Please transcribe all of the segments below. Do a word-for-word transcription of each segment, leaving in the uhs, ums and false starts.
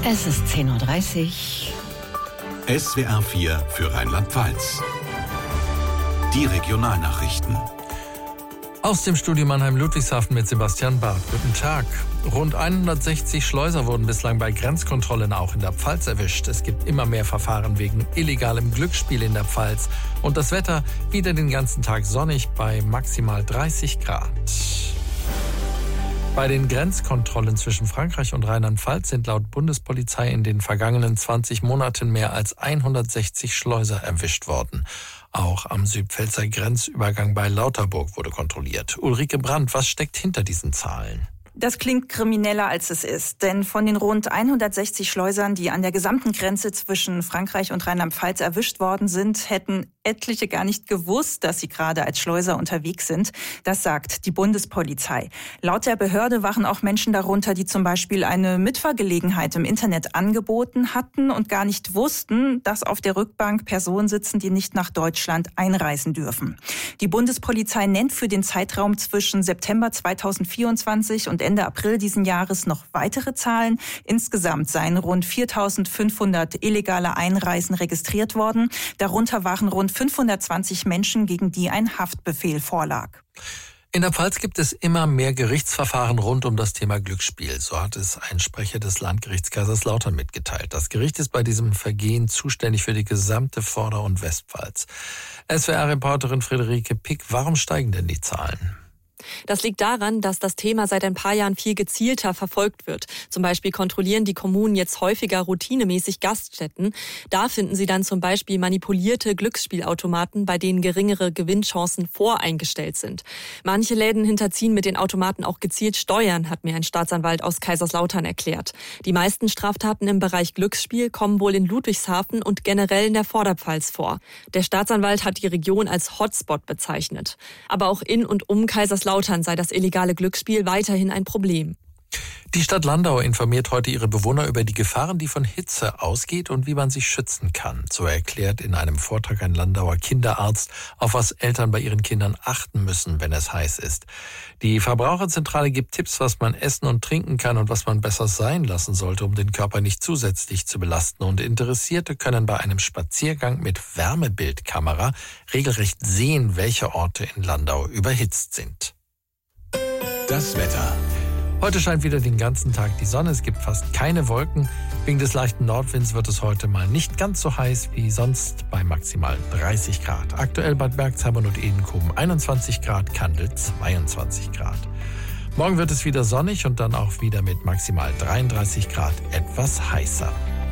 Es ist zehn Uhr dreißig. S W R vier für Rheinland-Pfalz. Die Regionalnachrichten. Aus dem Studio Mannheim-Ludwigshafen mit Sebastian Barth. Guten Tag. Rund hundertsechzig Schleuser wurden bislang bei Grenzkontrollen auch in der Pfalz erwischt. Es gibt immer mehr Verfahren wegen illegalem Glücksspiel in der Pfalz. Und das Wetter wieder den ganzen Tag sonnig bei maximal dreißig Grad. Bei den Grenzkontrollen zwischen Frankreich und Rheinland-Pfalz sind laut Bundespolizei in den vergangenen zwanzig Monaten mehr als hundertsechzig Schleuser erwischt worden. Auch am Südpfälzer Grenzübergang bei Lauterburg wurde kontrolliert. Ulrike Brandt, was steckt hinter diesen Zahlen? Das klingt krimineller, als es ist. Denn von den rund hundertsechzig Schleusern, die an der gesamten Grenze zwischen Frankreich und Rheinland-Pfalz erwischt worden sind, hätten etliche gar nicht gewusst, dass sie gerade als Schleuser unterwegs sind. Das sagt die Bundespolizei. Laut der Behörde waren auch Menschen darunter, die zum Beispiel eine Mitfahrgelegenheit im Internet angeboten hatten und gar nicht wussten, dass auf der Rückbank Personen sitzen, die nicht nach Deutschland einreisen dürfen. Die Bundespolizei nennt für den Zeitraum zwischen September zweitausendvierundzwanzig und Ende April diesen Jahres noch weitere Zahlen. Insgesamt seien rund viertausendfünfhundert illegale Einreisen registriert worden. Darunter waren rund fünfhundertzwanzig Menschen, gegen die ein Haftbefehl vorlag. In der Pfalz gibt es immer mehr Gerichtsverfahren rund um das Thema Glücksspiel. So hat es ein Sprecher des Landgerichts Kaiserslautern mitgeteilt. Das Gericht ist bei diesem Vergehen zuständig für die gesamte Vorder- und Westpfalz. S W R-Reporterin Friederike Pick, warum steigen denn die Zahlen? Das liegt daran, dass das Thema seit ein paar Jahren viel gezielter verfolgt wird. Zum Beispiel kontrollieren die Kommunen jetzt häufiger routinemäßig Gaststätten. Da finden sie dann zum Beispiel manipulierte Glücksspielautomaten, bei denen geringere Gewinnchancen voreingestellt sind. Manche Läden hinterziehen mit den Automaten auch gezielt Steuern, hat mir ein Staatsanwalt aus Kaiserslautern erklärt. Die meisten Straftaten im Bereich Glücksspiel kommen wohl in Ludwigshafen und generell in der Vorderpfalz vor. Der Staatsanwalt hat die Region als Hotspot bezeichnet. Aber auch in und um Kaiserslautern sei das illegale Glücksspiel weiterhin ein Problem. Die Stadt Landau informiert heute ihre Bewohner über die Gefahren, die von Hitze ausgeht und wie man sich schützen kann. So erklärt in einem Vortrag ein Landauer Kinderarzt, auf was Eltern bei ihren Kindern achten müssen, wenn es heiß ist. Die Verbraucherzentrale gibt Tipps, was man essen und trinken kann und was man besser sein lassen sollte, um den Körper nicht zusätzlich zu belasten. Und Interessierte können bei einem Spaziergang mit Wärmebildkamera regelrecht sehen, welche Orte in Landau überhitzt sind. Das Wetter. Heute scheint wieder den ganzen Tag die Sonne. Es gibt fast keine Wolken. Wegen des leichten Nordwinds wird es heute mal nicht ganz so heiß wie sonst bei maximal dreißig Grad. Aktuell Bad Bergzabern und Edenkoben einundzwanzig Grad, Kandel zweiundzwanzig Grad. Morgen wird es wieder sonnig und dann auch wieder mit maximal dreiunddreißig Grad etwas heißer.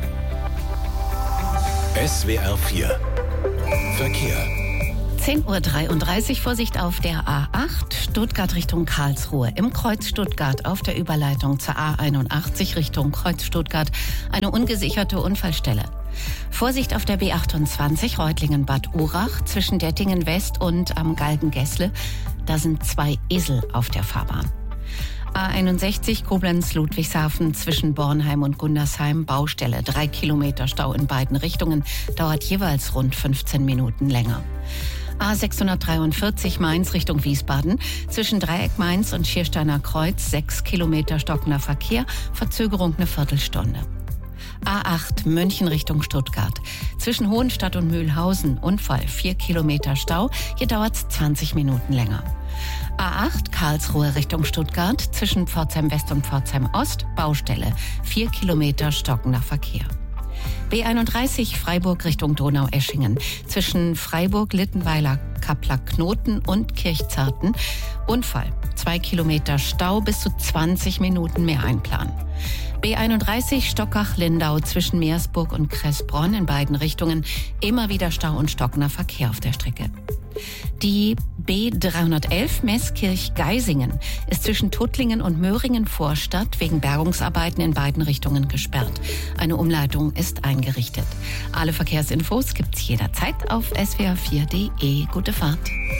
S W R vier Verkehr. zehn Uhr dreiunddreißig, Vorsicht auf der A acht, Stuttgart Richtung Karlsruhe. Im Kreuz Stuttgart auf der Überleitung zur A einundachtzig Richtung Kreuz Stuttgart eine ungesicherte Unfallstelle. Vorsicht auf der B achtundzwanzig, Reutlingen-Bad Urach zwischen Dettingen West und am Galgen-Gessle. Da sind zwei Esel auf der Fahrbahn. A einundsechzig Koblenz-Ludwigshafen zwischen Bornheim und Gundersheim, Baustelle. Drei Kilometer Stau in beiden Richtungen, dauert jeweils rund fünfzehn Minuten länger. A sechshundertdreiundvierzig Mainz Richtung Wiesbaden, zwischen Dreieck Mainz und Schiersteiner Kreuz, sechs Kilometer stockender Verkehr, Verzögerung eine Viertelstunde. A acht München Richtung Stuttgart, zwischen Hohenstadt und Mühlhausen, Unfall, vier Kilometer Stau, hier dauert es zwanzig Minuten länger. A acht Karlsruhe Richtung Stuttgart, zwischen Pforzheim West und Pforzheim Ost, Baustelle, vier Kilometer stockender Verkehr. B einunddreißig Freiburg Richtung Donaueschingen, zwischen Freiburg, Littenweiler, Kappler, Knoten und Kirchzarten, Unfall, zwei Kilometer Stau, bis zu zwanzig Minuten mehr einplanen. B einunddreißig Stockach-Lindau zwischen Meersburg und Kressbronn in beiden Richtungen, immer wieder Stau und stockender Verkehr auf der Strecke. Die B dreihundertelf Meßkirch-Geisingen ist zwischen Tuttlingen und Möhringen-Vorstadt wegen Bergungsarbeiten in beiden Richtungen gesperrt. Eine Umleitung ist eingerichtet. Alle Verkehrsinfos gibt's jederzeit auf S W R vier Punkt de. Gute Fahrt.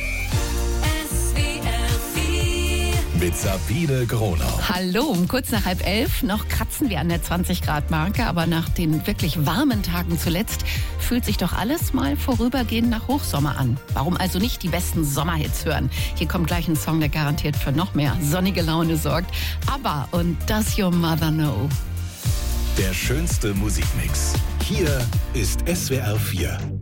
Mit Sabine Gronau. Hallo, um kurz nach halb elf. Noch kratzen wir an der zwanzig Grad Marke, aber nach den wirklich warmen Tagen zuletzt fühlt sich doch alles mal vorübergehend nach Hochsommer an. Warum also nicht die besten Sommerhits hören? Hier kommt gleich ein Song, der garantiert für noch mehr sonnige Laune sorgt. ABBA und Does Your Mother Know? Der Der schönste Musikmix. Hier ist S W R vier.